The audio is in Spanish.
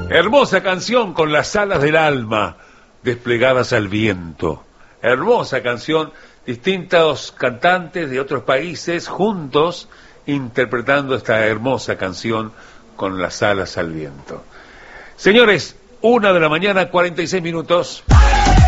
Hermosa canción con las alas del alma desplegadas al viento. Hermosa canción, distintos cantantes de otros países juntos interpretando esta hermosa canción con las alas al viento. Señores, 1 de la mañana, 46 minutos.